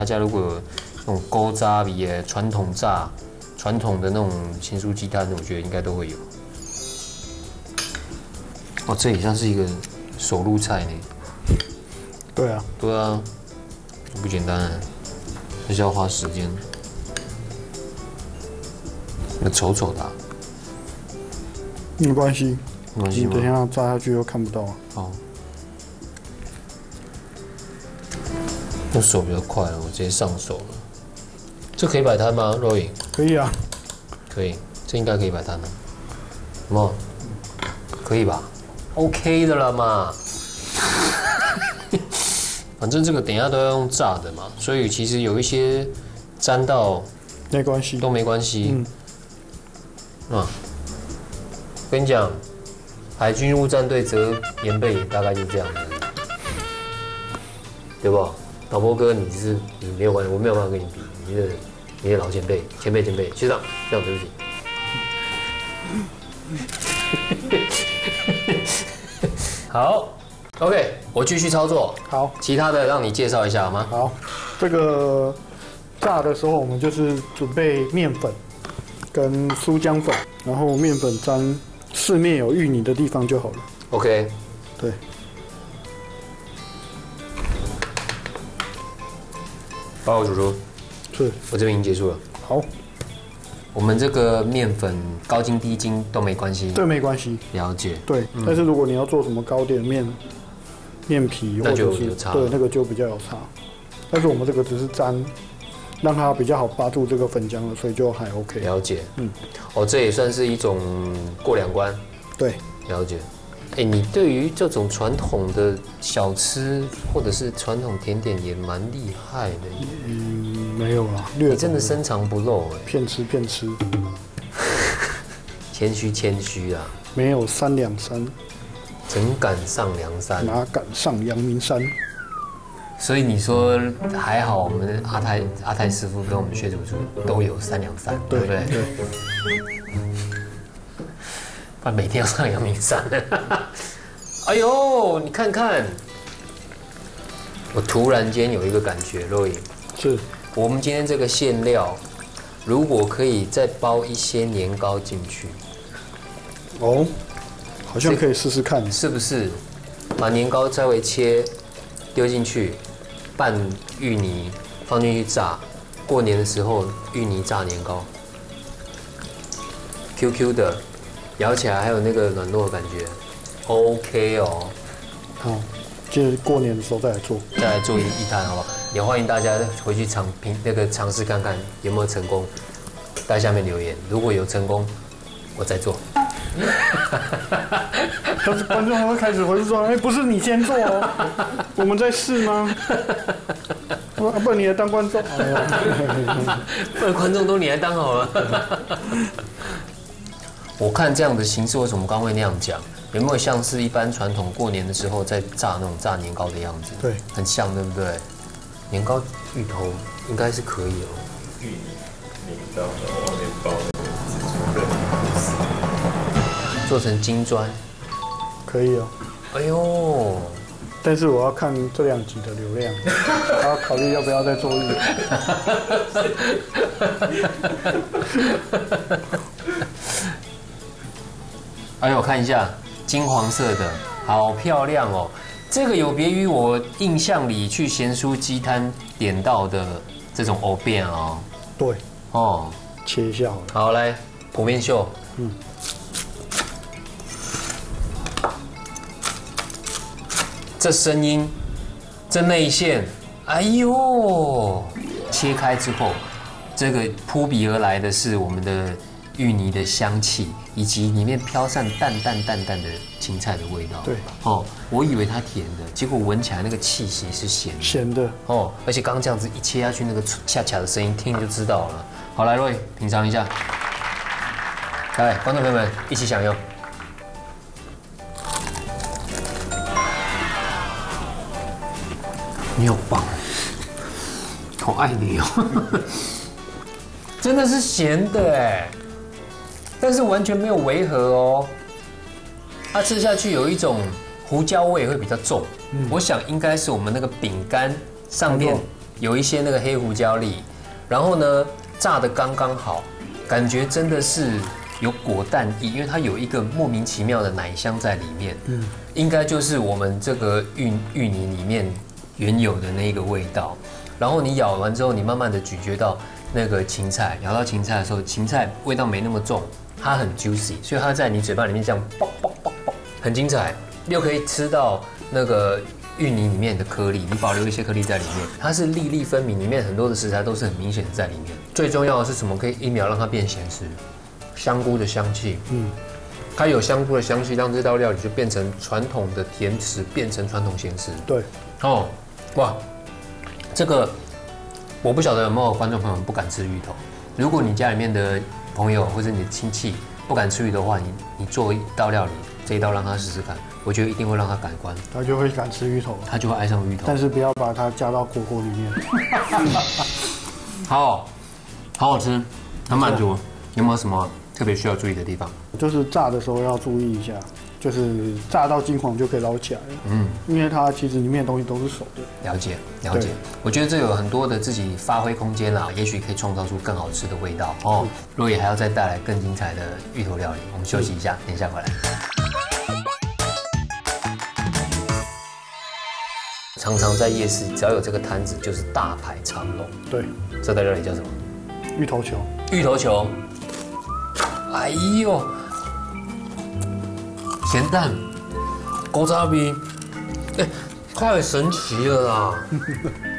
大家如果有那种勾渣比传统炸、传统的那种咸酥鸡摊，我觉得应该都会有。哦，这也像是一个手路菜呢。 对啊， 对啊，不简单啊，而且要花时间。那丑丑的、啊， 没关系， 没关系吗？ 你等一下炸下去又看不到啊。 好，我手比较快了，我直接上手了。这可以摆摊吗 ，Roy？ 可以啊， 可以，这应该可以摆摊了。什么？可以吧 ？OK 的了嘛。反正这个等一下都要用炸的嘛，所以其实有一些沾到没关系， 都没关系。跟你讲，海军陆战队折棉被大概就这样子，对不？导播哥，你没有关系，我没有办法跟你比，你的老前辈，前辈，学长，对不起。好 ，OK， 我继续操作。 好， 其他的让你介绍一下好吗？ 好，这个炸的时候我们就是准备面粉跟酥浆粉，然后面粉沾四面有芋泥的地方就好了。 OK， 对。 报告主厨， 是， 我这边已经结束了。 好， 我们这个面粉高筋低筋都没关系。 这没关系。 了解。 对，但是如果你要做什么糕点面皮，或者是对那个就比较有差。但是我们这个只是沾，让它比较好扒住这个粉浆了，所以就还 OK。 了解。哦，这也算是一种过两关。 对， 了解。哎，你对于这种传统的小吃或者是传统甜点也蛮厉害的耶。 没有啦， 你真的深藏不露哎。 骗吃。 谦虚啊。 没有3两3， 怎敢上梁山？ 哪敢上阳明山？ 所以你说还好，我们阿泰师傅跟我们薛主厨都有3两3，对不对？ 对。 不然每天要上阳明山。哎呦，你看看，我突然间有一个感觉，Roy， 是我们今天这个馅料，如果可以再包一些年糕进去， 哦，好像可以试试看， 是不是？把年糕稍微切，丢进去，拌芋泥，放进去炸。过年的时候，芋泥炸年糕 ，QQ 的，咬起来还有那个软糯的感觉 ，OK 哦。 好，接着过年的时候再来做， 再来做一摊，好不好？也欢迎大家回去尝试看看有没有成功，在下面留言。如果有成功，我再做。 但是观众还会开始回复说：“哎，不是你先做哦，我们在试吗？不然你来当观众。哎呀， 不然观众都你来当好了。我看这样的形式，为什么刚会那样讲？有没有像是一般传统过年的时候在炸那种炸年糕的样子？ 对， 很像，对不对？年糕芋头应该是可以哦。 芋泥年糕，然后外面包紫竹仁慕斯， 做成金砖。 可以哦。 哎呦！ 但是我要看这2集的流量，还要考虑要不要再做日。 哎呦，看一下金黄色的，好漂亮哦！这个有别于我印象里去咸酥鸡摊点到的这种藕片哦。 对， 哦， 切一下好了。 好，来剖面秀。这声音，这内馅，哎呦！切开之后，这个扑鼻而来的是我们的芋泥的香气，以及里面飘散淡淡的芹菜的味道。 对， 哦，我以为它甜的，结果闻起来那个气息是咸的。 咸的哦，而且刚刚这样子一切下去，那个恰恰的声音听就知道了。好，来Roy品尝一下，来，观众朋友们一起享用。你好棒，好爱你哦！真的是咸的哎，但是完全没有违和哦。它吃下去有一种胡椒味会比较重，我想应该是我们那个饼干上面有一些那个黑胡椒粒，然后呢炸得刚刚好，感觉真的是有果蛋意，因为它有一个莫名其妙的奶香在里面，应该就是我们这个芋泥里面原有的那个味道。然后你咬完之后，你慢慢的咀嚼到那个芹菜，咬到芹菜的时候，芹菜味道没那么重，它很 juicy， 所以它在你嘴巴里面这样爆爆爆爆，很精彩，又可以吃到那个芋泥里面的颗粒，你保留一些颗粒在里面，它是粒粒分明，里面很多的食材都是很明显的在里面。最重要的是什么？可以1秒让它变咸食，香菇的香气，它有香菇的香气，让这道料理就变成传统的甜食，变成传统咸食。 对， 哦，哇，这个我不晓得有没有观众朋友们不敢吃芋头。如果你家里面的朋友或者你的亲戚不敢吃芋头的话，你做一道料理，这一道让他试试看，我觉得一定会让他改观， 他就会敢吃芋头， 他就会爱上芋头。 但是不要把它加到火锅里面。 好好吃，很满足。有没有什么特别需要注意的地方？ 就是炸的时候要注意一下，就是炸到金黄就可以捞起来了。因为它其实里面的东西都是熟的。 了解。我觉得这有很多的自己发挥空间啦，也许可以创造出更好吃的味道哦。若野还要再带来更精彩的芋头料理，我们休息一下，等一下回来。常常在夜市，只要有这个摊子，就是大排长龙。 对， 这道料理叫什么？ 芋头球。 芋头球。哎呦，咸蛋，古早味，太神奇了啦！